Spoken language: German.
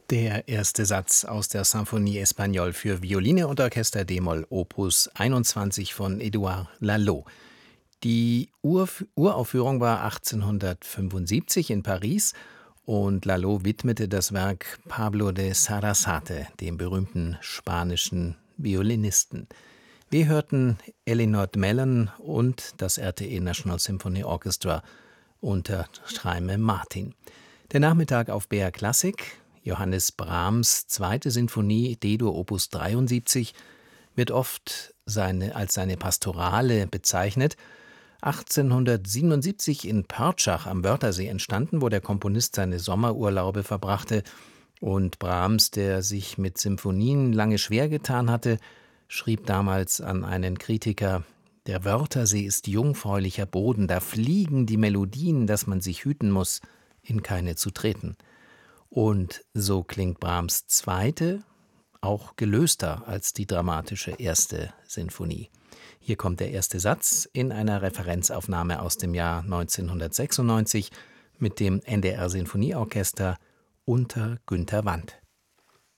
Der erste Satz aus der Symphonie Espagnole für Violine und Orchester d-Moll Opus 21 von Édouard Lalo. Die Uraufführung war 1875 in Paris und Lalo widmete das Werk Pablo de Sarasate, dem berühmten spanischen Violinisten. Wir hörten Elinor Mellon und das RTE National Symphony Orchestra unter Chaime Martin. Der Nachmittag auf BR Klassik. Johannes Brahms' zweite Sinfonie D-Dur Opus 73 wird oft als seine Pastorale bezeichnet. 1877 in Pörtschach am Wörthersee entstanden, wo der Komponist seine Sommerurlaube verbrachte. Und Brahms, der sich mit Symphonien lange schwer getan hatte, schrieb damals an einen Kritiker: Der Wörthersee ist jungfräulicher Boden, da fliegen die Melodien, dass man sich hüten muss, in keine zu treten. Und so klingt Brahms' zweite auch gelöster als die dramatische erste Sinfonie. Hier kommt der erste Satz in einer Referenzaufnahme aus dem Jahr 1996 mit dem NDR Sinfonieorchester unter Günter Wandt.